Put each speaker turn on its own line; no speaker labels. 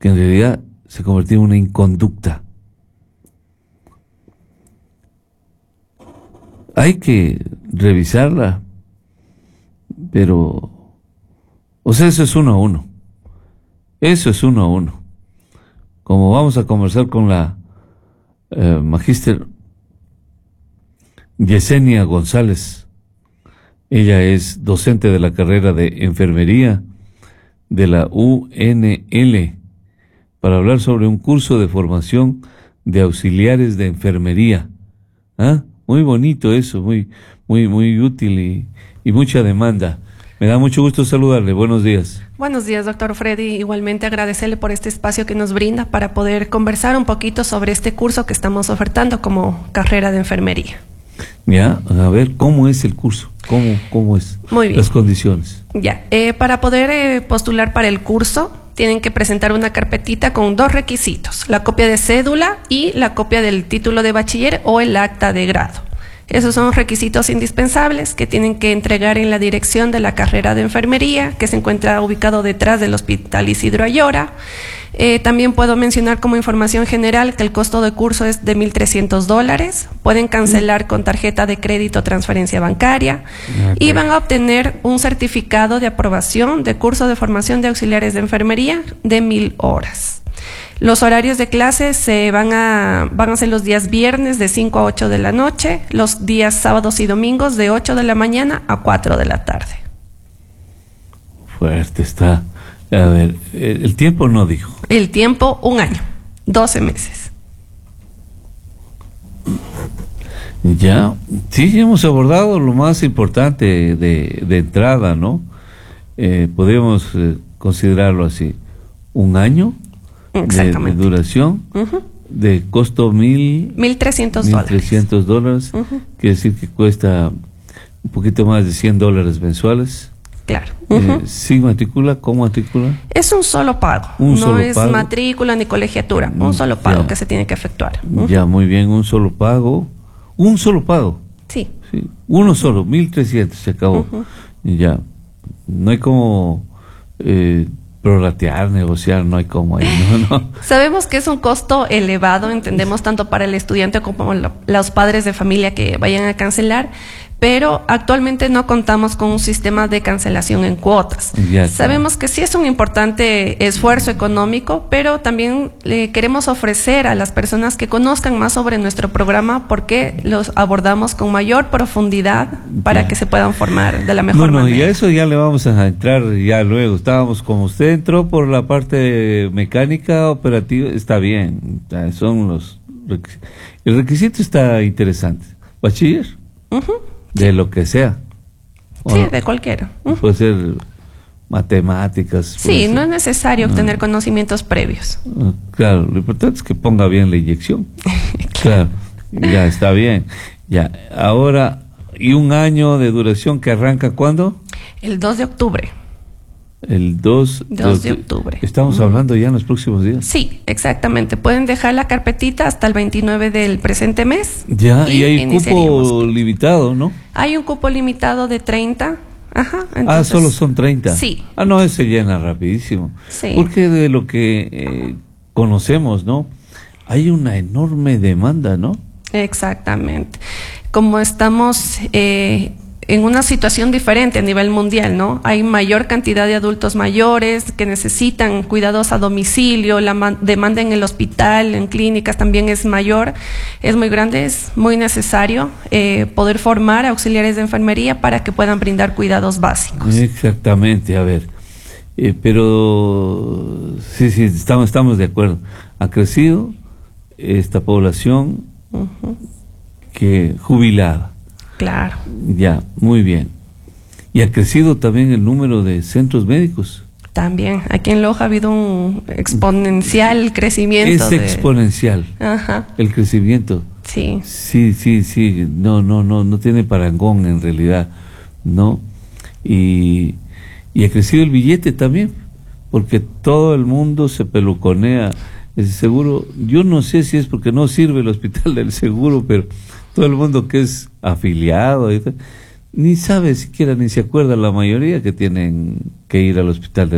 que en realidad se convirtió en una inconducta. Hay que revisarla, pero, o sea, eso es uno a uno. Eso es uno a uno. Como vamos a conversar con la magíster Yesenia González. Ella es docente de la carrera de enfermería de la UNL para hablar sobre un curso de formación de auxiliares de enfermería. ¿Ah? Muy bonito eso, muy útil y mucha demanda. Me da mucho gusto saludarle. Buenos días.
Buenos días, doctor Freddy. Igualmente agradecerle por este espacio que nos brinda para poder conversar un poquito sobre este curso que estamos ofertando como carrera de enfermería.
Ya, a ver, ¿cómo es el curso? ¿Cómo es?
Muy bien.
Las condiciones.
Ya, para poder postular para el curso, tienen que presentar una carpetita con 2 requisitos: la copia de cédula y la copia del título de bachiller o el acta de grado. Esos son requisitos indispensables que tienen que entregar en la dirección de la carrera de enfermería, que se encuentra ubicado detrás del Hospital Isidro Ayora. También puedo mencionar como información general que el costo de curso es de $1,300. Pueden cancelar con tarjeta de crédito o transferencia bancaria. Okay. Y van a obtener un certificado de aprobación de curso de formación de auxiliares de enfermería de 1,000 horas. Los horarios de clases van a ser los días viernes de 5 a 8 de la noche, los días sábados y domingos de 8 de la mañana a 4 de la tarde.
Fuerte está. A ver, el tiempo no dijo.
El tiempo, 1 año, 12 meses.
Ya, sí, hemos abordado lo más importante de entrada, ¿no? Podríamos considerarlo así: 1 año de duración, de costo $1,300. $1,300, quiere decir que cuesta un poquito más de $100 mensuales.
Claro.
¿Sin matrícula? ¿Cómo matrícula?
Es un solo pago. No es matrícula ni colegiatura. Un solo pago que se tiene que efectuar.
Ya, muy bien, un solo pago. ¿Un solo pago?
Sí.
Uno solo, 1,300, se acabó. Ya. No hay como prorratear, negociar, no hay como ahí, ¿no?
Sabemos que es un costo elevado, entendemos, tanto para el estudiante como los padres de familia que vayan a cancelar, pero actualmente no contamos con un sistema de cancelación en cuotas. Sabemos que sí es un importante esfuerzo económico, pero también le queremos ofrecer a las personas que conozcan más sobre nuestro programa, porque los abordamos con mayor profundidad para que se puedan formar de la mejor manera.
Y a eso ya le vamos a entrar ya luego. Estábamos, como usted entró por la parte mecánica operativa, está bien, son los requisitos. El requisito está interesante. Bachiller. De lo que sea.
Sí, de cualquiera.
Puede ser matemáticas.
Sí, no es necesario obtener conocimientos previos.
Claro, lo importante es que ponga bien la inyección. Claro, ya está bien. Ya, ahora, ¿y 1 año de duración que arranca cuándo?
El 2 de octubre.
El 2
de octubre.
¿Estamos hablando ya en los próximos días?
Sí, exactamente. Pueden dejar la carpetita hasta el 29 del presente mes.
Ya, y hay cupo limitado, ¿no?
Hay un cupo limitado de 30. Ajá. Entonces,
solo son 30.
Sí.
No, ese llena rapidísimo.
Sí.
Porque de lo que conocemos, ¿no? Hay una enorme demanda, ¿no?
Exactamente. Como estamos en una situación diferente a nivel mundial, ¿no? Hay mayor cantidad de adultos mayores que necesitan cuidados a domicilio, la demanda en el hospital, en clínicas también es mayor, es muy grande, es muy necesario poder formar auxiliares de enfermería para que puedan brindar cuidados básicos.
Exactamente, a ver, pero sí, estamos de acuerdo. Ha crecido esta población que jubilada.
Claro.
Ya, muy bien. Y ha crecido también el número de centros médicos.
También. Aquí en Loja ha habido un exponencial crecimiento.
Es exponencial.
Ajá.
El crecimiento.
Sí.
Sí. No tiene parangón en realidad, ¿no? Y ha crecido el billete también, porque todo el mundo se peluconea ese seguro. Yo no sé si es porque no sirve el hospital del seguro, pero todo el mundo que es afiliado ni sabe siquiera, ni se acuerda la mayoría que tienen que ir al hospital